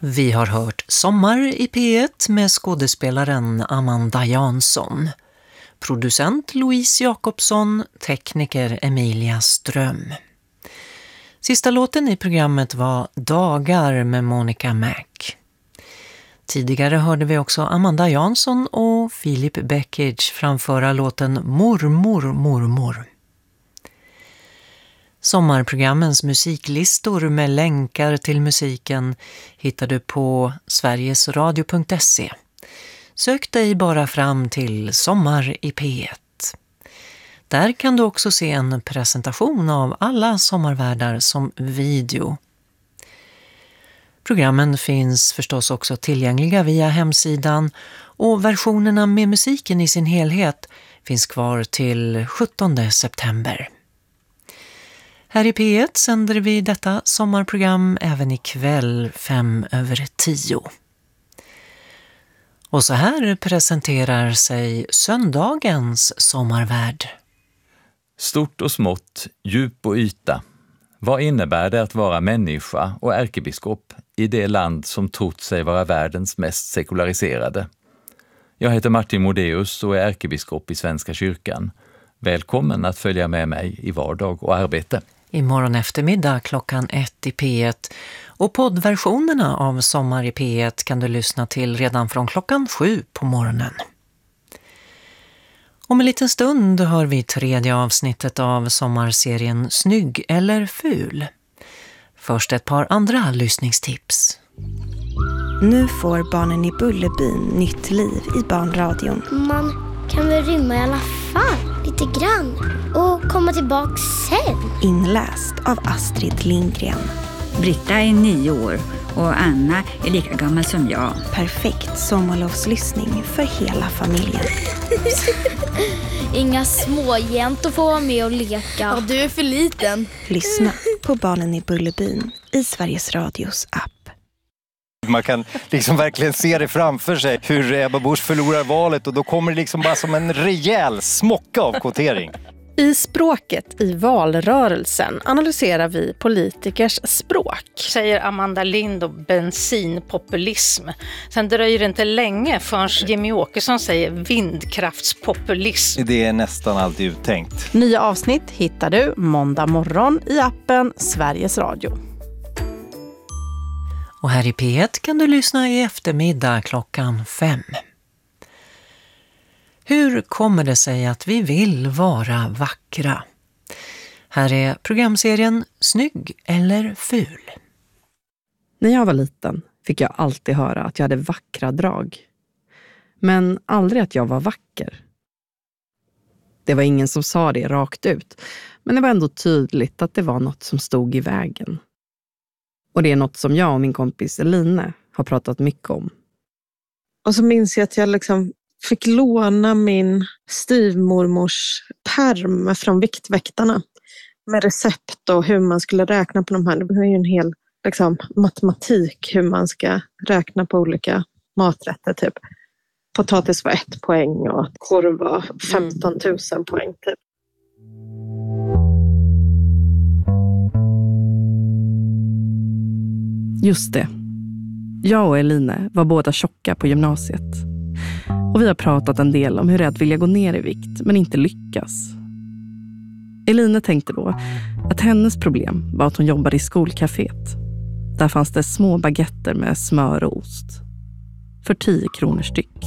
Vi har hört Sommar i P1 med skådespelaren Amanda Jansson. Producent Louise Jakobsson, tekniker Emilia Ström. Sista låten i programmet var Dagar med Monica Mac. Tidigare hörde vi också Amanda Jansson och Philip Beckage framföra låten Mormor, mormor. Sommarprogrammens musiklistor med länkar till musiken hittar du på sverigesradio.se. Sök dig bara fram till Sommar i P1. Där kan du också se en presentation av alla sommarvärdar som video. Programmen finns förstås också tillgängliga via hemsidan och versionerna med musiken i sin helhet finns kvar till 17 september. Här i P1 sänder vi detta sommarprogram även ikväll 5:10. Och så här presenterar sig söndagens sommarvärd. Stort och smått, djup och yta. Vad innebär det att vara människa och ärkebiskop i det land som trott sig vara världens mest sekulariserade? Jag heter Martin Modéus och är ärkebiskop i Svenska kyrkan. Välkommen att följa med mig i vardag och arbete. Imorgon eftermiddag 1:00 i P1 och poddversionerna av Sommar i P1 kan du lyssna till redan från 7:00 på morgonen. Om en liten stund hör vi 3:e avsnittet av sommarserien Snygg eller ful. Först ett par andra lyssningstips. Nu får barnen i Bullerbyn nytt liv i barnradion. Man kan väl rymma i alla fall, lite grann. Och komma tillbaka sen. Inläst av Astrid Lindgren. Britta är 9 år och Anna är lika gammal som jag. Perfekt sommarlovslyssning för hela familjen. Inga småjäntor får vara med och leka. Ja, du är för liten. Lyssna på Barnen i Bullerbyn i Sveriges Radios app. Man kan liksom verkligen se det framför sig hur Ebba Busch förlorar valet och då kommer det liksom bara som en rejäl smocka av kvotering. I språket i valrörelsen analyserar vi politikers språk. Säger Amanda Lind och bensinpopulism. Sen dröjer det inte länge förrän Jimmy Åkesson säger vindkraftspopulism. Det är nästan alltid uttänkt. Nya avsnitt hittar du måndag morgon i appen Sveriges Radio. Och här i P1 kan du lyssna i eftermiddag 5:00. Hur kommer det sig att vi vill vara vackra? Här är programserien Snygg eller ful. När jag var liten fick jag alltid höra att jag hade vackra drag. Men aldrig att jag var vacker. Det var ingen som sa det rakt ut, men det var ändå tydligt att det var något som stod i vägen. Och det är något som jag och min kompis Eline har pratat mycket om. Och så minns jag att jag liksom fick låna min styvmormors pärm från Viktväktarna med recept och hur man skulle räkna på de här. Det var ju en hel liksom, matematik hur man ska räkna på olika maträtter. Typ. Potatis var 1 poäng och korv var 15 000 poäng. Typ. Just det. Jag och Eline var båda tjocka på gymnasiet. Och vi har pratat en del om hur det är att vilja gå ner i vikt men inte lyckas. Eline tänkte då att hennes problem var att hon jobbade i skolcaféet. Där fanns det små baguetter med smör och ost. För 10 kronor styck.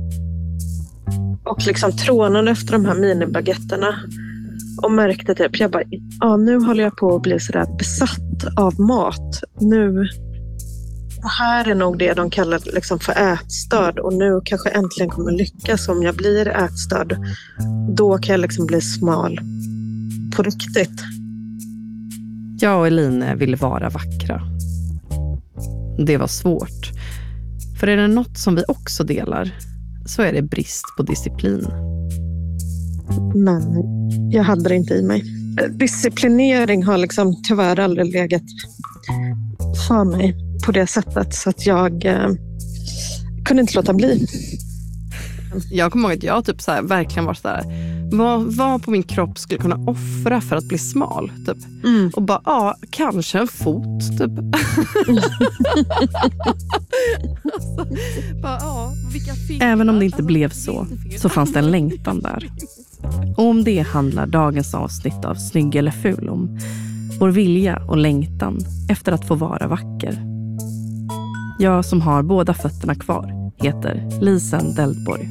Och liksom trånade efter de här minibaguetterna. Och märkte typ, jag bara, nu håller jag på att bli sådär besatt av mat. Nu, det här är nog det de kallar liksom för ätstörd. Och nu kanske äntligen kommer lyckas om jag blir ätstörd. Då kan jag liksom bli smal på riktigt. Jag och Eline ville vara vackra. Det var svårt. För är det något som vi också delar så är det brist på disciplin. Men jag hade det inte i mig. Disciplinering har liksom tyvärr aldrig legat för mig på det sättet. Så att jag kunde inte låta bli. Jag kommer ihåg att jag typ så här, verkligen var så där Vad på min kropp skulle kunna offra för att bli smal typ. Och bara, kanske en fot typ. Även om det inte blev så fanns det en längtan där. Och om det handlar dagens avsnitt av Snygg eller ful om. Vår vilja och längtan efter att få vara vacker. Jag som har båda fötterna kvar heter Lisen Deldborg.